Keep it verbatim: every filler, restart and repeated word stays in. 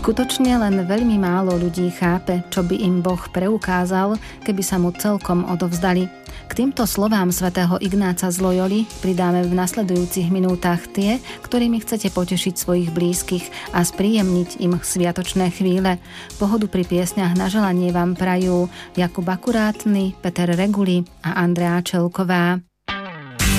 Skutočne len veľmi málo ľudí chápe, čo by im Boh preukázal, keby sa mu celkom odovzdali. K týmto slovám svätého Ignáca z Loyoli pridáme v nasledujúcich minútach tie, ktorými chcete potešiť svojich blízkych a spríjemniť im sviatočné chvíle. Pohodu pri piesňach na želanie vám prajú Jakub Akurátny, Peter Reguli a Andrea Čelková.